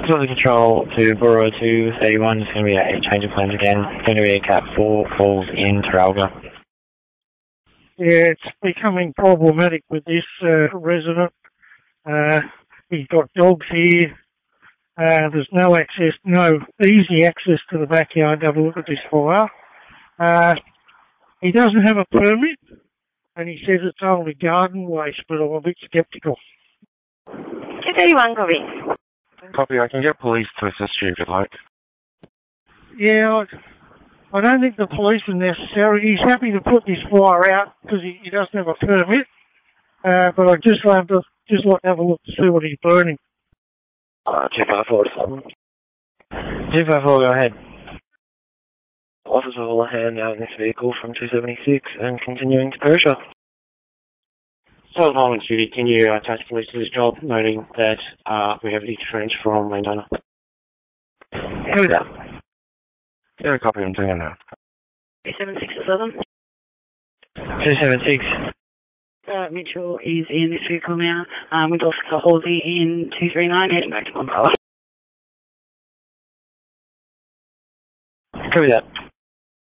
Weather Control to Borough 231, it's going to be a change of plans again. It's going to be a Cat 4 falls in Trafalgar. Yeah, it's becoming problematic with this resident. He's got dogs here. There's no easy access to the backyard to have a look at this fire. He doesn't have a permit, and he says it's only garden waste, but I'm a bit sceptical. 231, copy. Copy, I can get police to assist you if you'd like. Yeah, I don't think the police are necessary. He's happy to put this fire out because he doesn't have a permit, but I'd just like to have a look to see what he's burning. 254, 254, go ahead. Officer Houlihan out in this vehicle from 276 and continuing to Persia. So, Department Duty, can you attach police to this job, noting that we have each range from landowner? Who's that? Yeah, copy, I'm doing it now. 276 276. Mitchell is in this vehicle now, with Officer Halsey in 239, heading back to Bombala. Copy that.